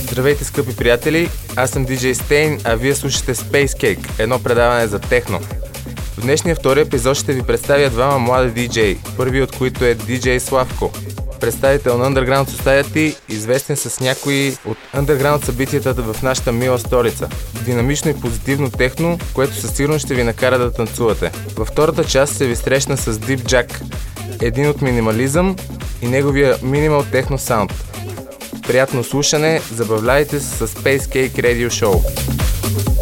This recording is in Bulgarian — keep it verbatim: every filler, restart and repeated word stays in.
Здравейте, скъпи приятели! Аз съм диджей Стейн, а вие слушате Space Cake, едно предаване за техно. В днешния втори епизод ще ви представя двама млади диджеи, първи от които е диджей Славко, представител на Underground Society, известен с някои от Underground събитията в нашата мила столица. Динамично и позитивно техно, което със сигурност ще ви накара да танцувате. Във втората част се ви срещна с Deep Jack, един от минимализъм и неговия Minimal Techno Sound. Приятно слушане, забавляйте се с Space Cake Radio Show.